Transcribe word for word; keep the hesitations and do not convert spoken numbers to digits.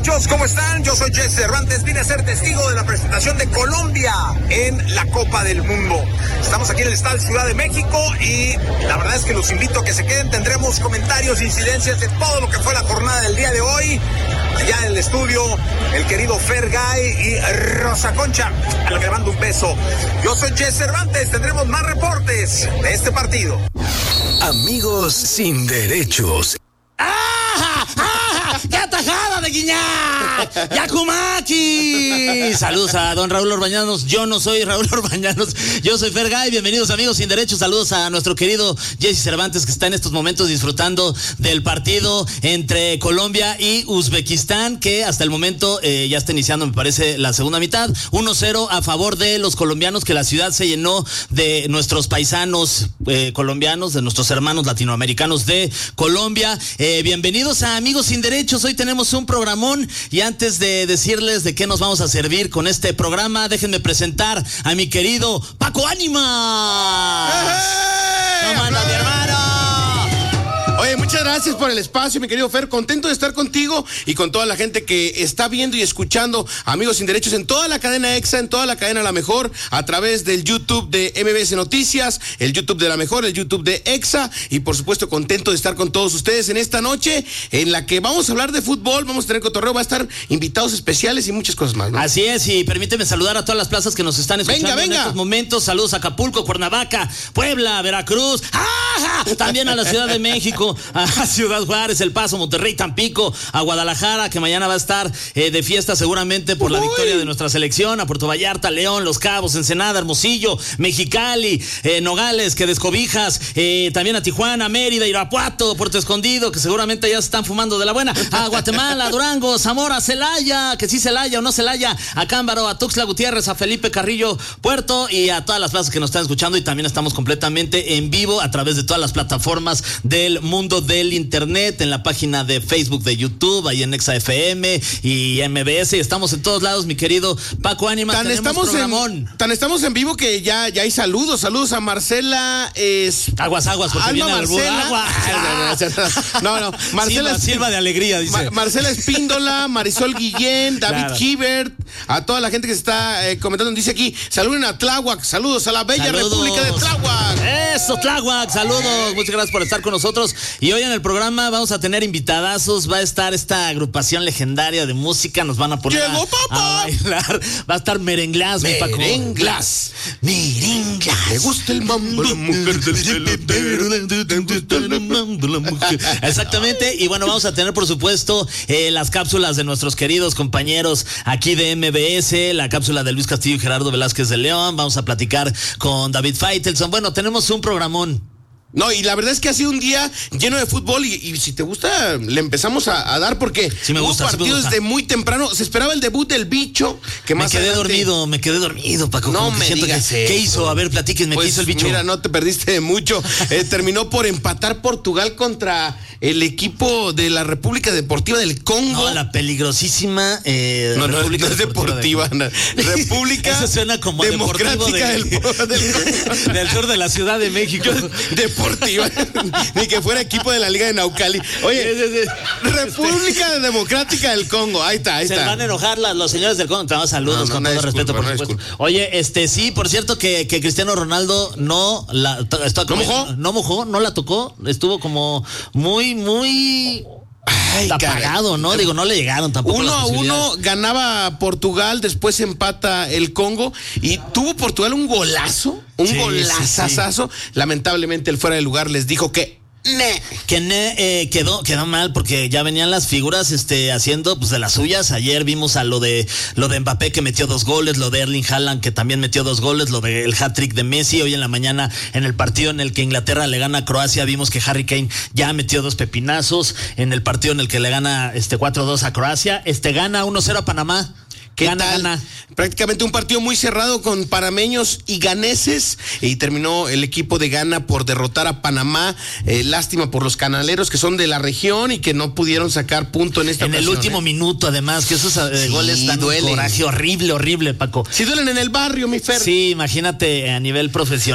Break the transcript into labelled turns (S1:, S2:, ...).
S1: derechos, ¿cómo están? Yo soy Jesse Cervantes, vine a ser testigo de la presentación de Colombia en la Copa del Mundo. Estamos aquí en el Estadio Ciudad de México y la verdad es que los invito a que se queden. Tendremos comentarios, incidencias de todo lo que fue la jornada del día de hoy. Allá en el estudio, el querido Fergay y Rosa Concha, a la que le mando un beso. Yo soy Jesse Cervantes, tendremos más reportes de este partido.
S2: Amigos sin derechos.
S3: ¡Ah! ¡Ah! ¡Qué atajada de Guiñac! ¡Yakumaki! Saludos a don Raúl Orbañanos. Yo no soy Raúl Orbañanos, yo soy Fergay. Bienvenidos, amigos sin derechos. Saludos a nuestro querido Jesse Cervantes, que está en estos momentos disfrutando del partido entre Colombia y Uzbekistán, que hasta el momento eh, ya está iniciando, me parece, la segunda mitad. uno cero a favor de los colombianos, que la ciudad se llenó de nuestros paisanos eh, colombianos, de nuestros hermanos latinoamericanos de Colombia. Eh, bienvenidos a Amigos sin Derechos. Hoy tenemos un programón y antes de decirles de qué nos vamos a servir con este programa, déjenme presentar a mi querido Paco Ánimas. ¿Cómo anda, mi hermano?
S4: Oye, muchas gracias por el espacio, mi querido Fer. Contento de estar contigo y con toda la gente que está viendo y escuchando Amigos sin Derechos en toda la cadena EXA, en toda la cadena La Mejor, a través del YouTube de M B S Noticias, el YouTube de La Mejor, el YouTube de EXA, y por supuesto contento de estar con todos ustedes en esta noche en la que vamos a hablar de fútbol, vamos a tener cotorreo, va a estar invitados especiales y muchas cosas más, ¿no?
S3: Así es, y permíteme saludar a todas las plazas que nos están escuchando
S4: venga, venga.
S3: en estos momentos. Saludos a Acapulco, Cuernavaca, Puebla, Veracruz, ¡ah! También a la Ciudad de México, a Ciudad Juárez, El Paso, Monterrey, Tampico, a Guadalajara, que mañana va a estar eh, de fiesta seguramente por la
S4: Uy.
S3: victoria de nuestra selección, a Puerto Vallarta, León, Los Cabos, Ensenada, Hermosillo, Mexicali, eh, Nogales, que descobijas, eh, también a Tijuana, Mérida, Irapuato, Puerto Escondido, que seguramente ya se están fumando de la buena, a Guatemala, Durango, Zamora, Celaya, que sí Celaya o no Celaya, a Cámbaro, a Tuxtla Gutiérrez, a Felipe Carrillo Puerto y a todas las plazas que nos están escuchando, y también estamos completamente en vivo a través de todas las plataformas del mundo del internet, en la página de Facebook, de YouTube, ahí en Exa F M y M B S, y estamos en todos lados, mi querido Paco Ánimas.
S4: Tan estamos, en, tan estamos en vivo que ya, ya hay saludos, saludos a Marcela es...
S3: Aguas, aguas, porque
S4: Alma
S3: viene
S4: Marcela.
S3: Agua.
S4: No, no, Marcela
S3: Silva, Silva de alegría, dice.
S4: Ma- Marcela Espíndola, Marisol Guillén, David
S3: Claro.
S4: Hibert, a toda la gente que se está eh, comentando, dice aquí, saluden a Tláhuac, saludos a la bella
S3: Saludos.
S4: República de Tláhuac.
S3: Eso, Tláhuac, saludos, muchas gracias por estar con nosotros. Y hoy en el programa vamos a tener invitadazos, va a estar esta agrupación legendaria de música, nos van a poner a,
S4: ¡Llegó papá!
S3: a bailar, va a estar Merenglás, mi Paco.
S4: Merenglás.
S3: Merenglás.
S4: Me gusta el mambo, la mujer del pelotero.
S3: Te gusta el mambo, la mujer. Exactamente, y bueno, vamos a tener por supuesto eh, las cápsulas de nuestros queridos compañeros aquí de M B S, la cápsula de Luis Castillo y Gerardo Velázquez de León, vamos a platicar con David Faitelson. Bueno, tenemos un programón.
S4: No, y la verdad es que ha sido un día lleno de fútbol y, y si te gusta, le empezamos a, a dar porque
S3: Sí me gusta,
S4: hubo
S3: sí me
S4: partidos
S3: gusta.
S4: desde muy temprano. Se esperaba el debut del Bicho, que
S3: Me
S4: más
S3: quedé
S4: adelante-
S3: dormido, me quedé dormido, Paco.
S4: No
S3: como que
S4: me
S3: siento
S4: digas
S3: que,
S4: eso.
S3: ¿Qué hizo? A ver, platíquenme,
S4: Pues,
S3: ¿qué hizo el Bicho?
S4: Mira, no te perdiste de mucho. Eh, terminó por empatar Portugal contra el equipo de la República Deportiva del Congo.
S3: No, la peligrosísima eh,
S4: No, no,
S3: República
S4: no es deportiva.
S3: de-
S4: no. República
S3: Eso suena como
S4: Democrática
S3: deportivo
S4: del,
S3: de-
S4: del-
S3: del sur de la Ciudad de México.
S4: Deportiva. Ni que fuera equipo de la Liga de Naucali. Oye,
S3: Sí, sí, sí.
S4: República Democrática del Congo. Ahí está, ahí
S3: Se
S4: está.
S3: van a enojar las- los señores del Congo. Te damos saludos
S4: No, no,
S3: con
S4: una
S3: todo
S4: disculpa,
S3: respeto, por
S4: una
S3: supuesto.
S4: disculpa.
S3: Oye, este sí, por cierto que, que Cristiano Ronaldo no la to- está
S4: ¿No
S3: como-
S4: mojó?
S3: no mojó, no la tocó, estuvo como muy, muy
S4: Ay,
S3: apagado,
S4: caray.
S3: ¿no? Digo, no le llegaron tampoco
S4: Uno
S3: las
S4: a
S3: posibilidades.
S4: uno ganaba Portugal, después empata el Congo y tuvo Portugal un golazo, un
S3: Sí,
S4: golazazazo. Lamentablemente el fuera de lugar les dijo que ne.
S3: Que ne- eh, quedó, quedó mal porque ya venían las figuras este, haciendo pues de las suyas. Ayer vimos a lo de lo de Mbappé que metió dos goles, lo de Erling Haaland que también metió dos goles, lo del hat-trick de Messi. Hoy en la mañana en el partido en el que Inglaterra le gana a Croacia vimos que Harry Kane ya metió dos pepinazos. En el partido en el que le gana este cuatro dos a Croacia, este gana uno cero a Panamá.
S4: ¿Qué
S3: Gana,
S4: tal?
S3: gana.
S4: Prácticamente un partido muy cerrado con panameños y ganeses y terminó el equipo de Ghana por derrotar a Panamá. Eh, lástima por los canaleros que son de la región y que no pudieron sacar punto en esta
S3: En el
S4: ocasión,
S3: último
S4: ¿eh?
S3: minuto, además, que esos eh,
S4: Sí,
S3: goles dan
S4: duelen.
S3: un coraje horrible, horrible, Paco.
S4: Si duelen en el barrio, mi Fer.
S3: Sí, imagínate a nivel profesional.